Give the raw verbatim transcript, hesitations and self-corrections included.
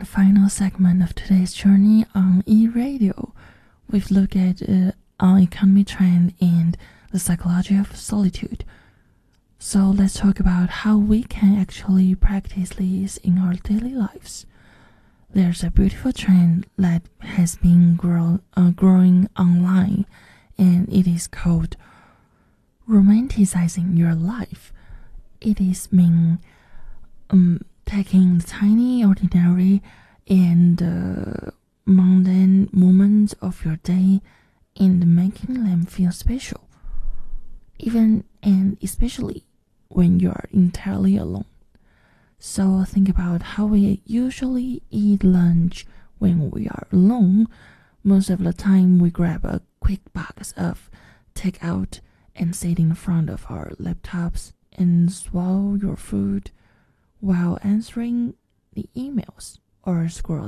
the final segment of today's journey on e-radio, we've looked at uh, on economy trend and the psychology of solitude. So let's talk about how we can actually practice these in our daily lives. There's a beautiful trend that has been grow, uh, growing online, and it is called romanticizing your life. It is mean um, taking the tiny, ordinary, and uh, mundane moments of your day and making them feel special, even and especially when you are entirely alone. So think about how we usually eat lunch when we are alone. Most of the time we grab a quick box of takeout and sit in front of our laptops and swallow your food while answering the emails or scrolling